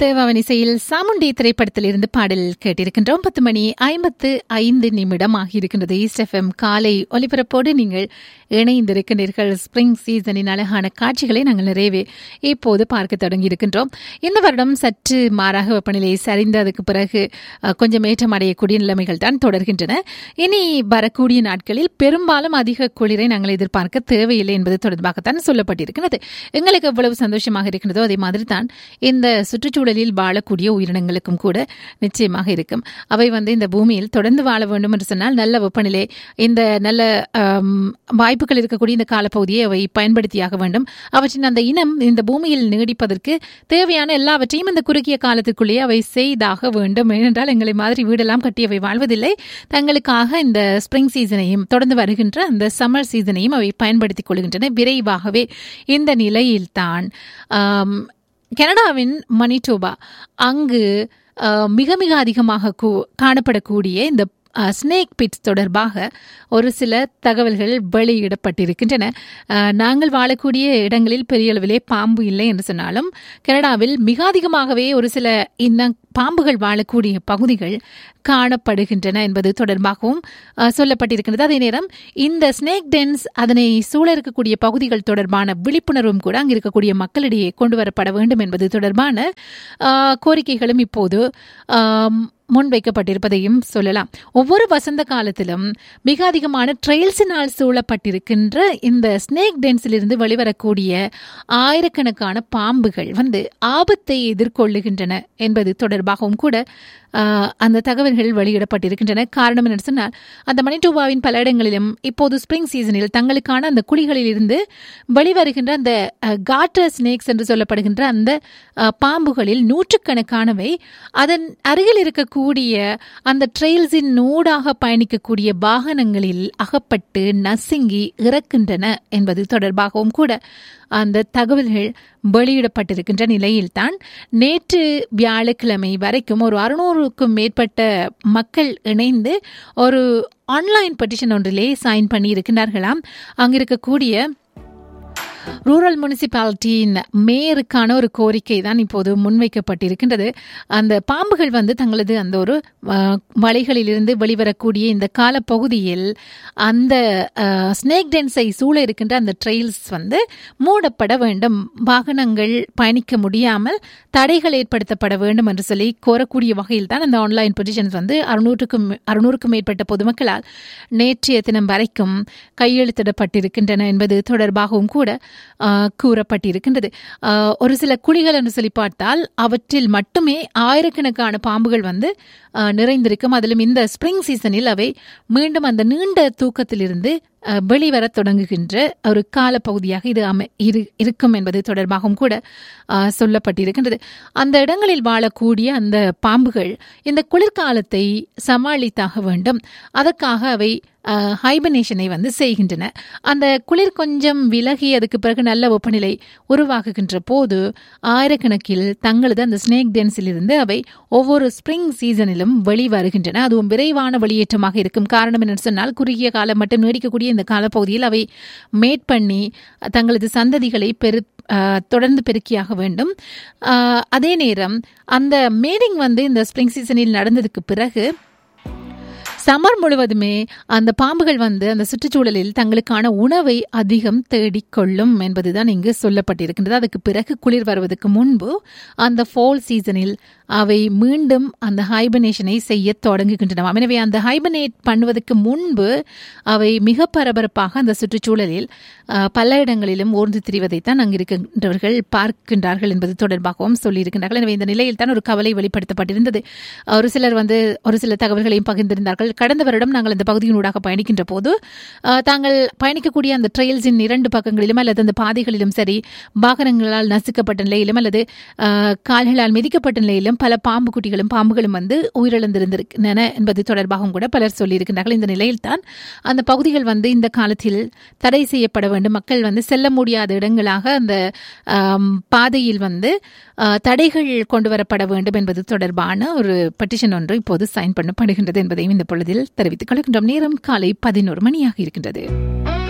தேவாவின் இசையில் சாமுண்டி திரைப்படத்தில் இருந்து பாடல் கேட்டிருக்கின்றோம். 10:55 ஆகியிருக்கின்றது. ஈஸ்ட் எஃப்எம் காலை ஒலிபரப்போடு நீங்கள் இணைந்திருக்கின்றீர்கள். ஸ்பிரிங் சீசனின் அழகான காட்சிகளை நாங்கள் நிறைவே இப்போது பார்க்க தொடங்கி இருக்கின்றோம். இந்த வருடம் சற்று மாறாக வெப்பநிலை சரிந்து அதுக்கு பிறகு கொஞ்சம் ஏற்றமடையக்கூடிய நிலைமைகள் தான் தொடர்கின்றன. இனி வரக்கூடிய நாட்களில் பெரும்பாலும் அதிக குளிரை நாங்கள் எதிர்பார்க்க தேவையில்லை என்பது தொடர்பாகத்தான் சொல்லப்பட்டிருக்கிறது. எங்களுக்கு எவ்வளவு சந்தோஷமாக இருக்கின்றதோ அதே மாதிரி தான் இந்த சுற்றுச்சூழலில் வாழக்கூடிய உயிரினங்களுக்கும் கூட நிச்சயமாக இருக்கும். அவை இந்த பூமியில் தொடர்ந்து வாழ வேண்டும் என்று சொன்னால் நல்ல வெப்பநிலை, இந்த நல்ல வாய்ப்புகள் இருக்கக்கூடிய இந்த காலப்பகுதியை அவை பயன்படுத்தியாக வேண்டும். அவற்றின் அந்த இனம் இந்த பூமியில் நீடிப்பதற்கு தேவையான எல்லாவற்றையும் இந்த குறுகிய காலத்திற்குள்ளேயே அவை செய்தாக வேண்டும். ஏனென்றால் எங்களை மாதிரி வீடெல்லாம் கட்டி அவை வாழ்வதில்லை. தங்களுக்காக இந்த ஸ்பிரிங் சீசனையும் தொடர்ந்து வருகின்ற அந்த சம்மர் சீசனையும் அவை பயன்படுத்திக் கொள்கின்றன. விரைவாகவே இந்த நிலையில்தான் கனடாவின் மணிட்டோபா அங்கு மிக மிக அதிகமாக காணப்படக்கூடிய இந்த ஸ்னேக் பிட்ஸ் தொடர்பாக ஒரு சில தகவல்கள் வெளியிடப்பட்டிருக்கின்றன. நாங்கள் வாழக்கூடிய இடங்களில் பெரிய அளவிலே பாம்பு இல்லை என்று சொன்னாலும் கனடாவில் மிக அதிகமாகவே ஒரு சில பாம்புகள் வாழக்கூடிய பகுதிகள் காணப்படுகின்றன என்பது தொடர்பாகவும் சொல்லப்பட்டிருக்கின்றது. அதே நேரம் இந்த ஸ்னேக் டென்ஸ் அதனை சூழ இருக்கக்கூடிய பகுதிகள் தொடர்பான விழிப்புணர்வும் கூட அங்கு இருக்கக்கூடிய மக்களிடையே கொண்டு வரப்பட வேண்டும் என்பது தொடர்பான கோரிக்கைகளும் இப்போது முன்வைக்கப்பட்டிருப்பதையும் சொல்லலாம். ஒவ்வொரு வசந்த காலத்திலும் மிக அதிகமான ட்ரெயில்ஸினால் சூழப்பட்டிருக்கின்ற இந்த ஸ்னேக் டென்ஸிலிருந்து வெளிவரக்கூடிய ஆயிரக்கணக்கான பாம்புகள் ஆபத்தை எதிர்கொள்ளுகின்றன என்பது தொடர்பாகவும் கூட அந்த தகவல்கள் வெளியிடப்பட்டிருக்கின்றன. காரணம் என்ன சொன்னால், அந்த மணிட்டோபாவின் பல இடங்களிலும் இப்போது ஸ்பிரிங் சீசனில் தங்களுக்கான அந்த குழிகளில் இருந்து வெளிவருகின்ற அந்த காட்டர் ஸ்னேக்ஸ் என்று சொல்லப்படுகின்ற அந்த பாம்புகளில் நூற்றுக்கணக்கானவை அதன் அருகில் இருக்கக்கூடிய அந்த ட்ரெயில்ஸின் ஊடாக பயணிக்கக்கூடிய வாகனங்களில் அகப்பட்டு நசுங்கி இறக்கின்றன என்பது தொடர்பாகவும் கூட அந்த தகவல்கள் வெளியிடப்பட்டிருக்கின்ற நிலையில்தான் நேற்று வியாழக்கிழமை வரைக்கும் ஒரு 600க்கும் மேற்பட்ட மக்கள் இணைந்து ஒரு ஆன்லைன் பெட்டிஷன் ஒன்றிலே சைன் பண்ணி இருக்கின்றார்களாம். அங்கிருக்கக்கூடிய ரூரல் முனிசிபாலிட்டியின் மேயருக்கான ஒரு கோரிக்கை தான் இப்போது முன்வைக்கப்பட்டிருக்கின்றது. அந்த பாம்புகள் தங்களது அந்த ஒரு வலைகளிலிருந்து வெளிவரக்கூடிய இந்த காலப்பகுதியில் அந்த ஸ்னேக் டென்ஸை சூழ இருக்கின்ற அந்த ட்ரெயில்ஸ் மூடப்பட வேண்டும், வாகனங்கள் பயணிக்க முடியாமல் தடைகள் ஏற்படுத்தப்பட வேண்டும் என்று சொல்லி கோரக்கூடிய வகையில் தான் அந்த ஆன்லைன் பெட்டிஷன்ஸ் 600க்கும் மேற்பட்ட பொதுமக்களால் நேற்றைய தினம் வரைக்கும் கையெழுத்திடப்பட்டிருக்கின்றன என்பது தொடர்பாகவும் கூட கூறப்பட்டிருக்கின்றது. ஒரு சில குழிகள் என்று சொல்லி பார்த்தால் அவற்றில் மட்டுமே ஆயிரக்கணக்கான பாம்புகள் நிறைந்திருக்கும். அதிலும் இந்த ஸ்பிரிங் சீசனில் அவை மீண்டும் அந்த நீண்ட தூக்கத்திலிருந்து வெளிவர தொடங்குகின்ற ஒரு காலப்பகுதியாக இது இருக்கும் என்பது தொடர்பாகவும் கூட சொல்லப்பட்டிருக்கின்றது. அந்த இடங்களில் வாழக்கூடிய அந்த பாம்புகள் இந்த குளிர்காலத்தை சமாளித்தாக வேண்டும். அதற்காக அவை ஹைபர்னேஷனை செய்கின்றன. அந்த குளிர் கொஞ்சம் விலகி அதுக்கு பிறகு நல்ல வெப்பநிலை உருவாகுகின்ற போது ஆயிரக்கணக்கில் தங்களது அந்த ஸ்னேக் டென்ஸில் இருந்து அவை ஒவ்வொரு ஸ்பிரிங் சீசனிலும் வெளிவருகின்றன. அதுவும் விரைவான வெளியேற்றமாக இருக்கும். காரணம் என்னென்னு சொன்னால், குறுகிய காலம் மட்டும் நீடிக்கக்கூடிய இந்த காலப்பகுதியில் அவை மேட் பண்ணி தங்களது சந்ததிகளை தொடர்ந்து பெருக்கியாக வேண்டும். அதே நேரம் அந்த மேடிங் இந்த ஸ்பிரிங் சீசனில் நடந்ததுக்கு பிறகு சம்மர் முழுவதுமே அந்த பாம்புகள் அந்த சுற்றுச்சூழலில் தங்களுக்கான உணவை அதிகம் தேடிக்கொள்ளும் என்பதுதான் இங்கு சொல்லப்பட்டிருக்கின்றது. அதுக்கு பிறகு குளிர் வருவதற்கு முன்பு அந்த ஃபால் சீசனில் அவை மீண்டும் அந்த ஹைபர்னேஷனை செய்ய தொடங்குகின்றன. எனவே அந்த ஹைபர்னேட் பண்ணுவதற்கு முன்பு அவை மிக பரபரப்பாக அந்த சுற்றுச்சூழலில் பல இடங்களிலும் ஓர்ந்து திரிவதைத்தான் அங்கிருக்கின்றவர்கள் பார்க்கின்றார்கள் என்பது தொடர்பாகவும் சொல்லியிருக்கின்றார்கள். எனவே இந்த நிலையில் தான் ஒரு கவலை வெளிப்படுத்தப்பட்டிருந்தது. ஒரு சிலர் ஒரு சில தகவல்களையும் பகிர்ந்திருந்தார்கள். கடந்த வருடம் நாங்கள் இந்த பகுதியினூடாக பயணிக்கின்ற போது தாங்கள் பயணிக்கக்கூடிய அந்த ட்ரெயில்ஸின் 2 பக்கங்களிலும் அல்லது அந்த பாதைகளிலும் சரி, வாகனங்களால் நசுக்கப்பட்ட நிலையிலும் அல்லது கால்களால் மிதிக்கப்பட்ட நிலையிலும் பல பாம்பு குட்டிகளும் பாம்புகளும் உயிரிழந்திருக்கின்றன என்பது தொடர்பாகவும் கூட பலர் சொல்லியிருக்கின்றார்கள். இந்த நிலையில்தான் அந்த பகுதிகள் இந்த காலத்தில் தடை செய்யப்பட வேண்டும். மக்கள் செல்ல முடியாத இடங்களாக அந்த பாதையில் தடைகள் கொண்டு வரப்பட வேண்டும் என்பது தொடர்பான ஒரு பெட்டிஷன் ஒன்று இப்போது சைன் பண்ணப்படுகின்றது என்பதையும் இந்த பொழுதில் தெரிவித்துக் கொள்கின்றோம். நேரம் காலை 11 மணியாக இருக்கின்றது.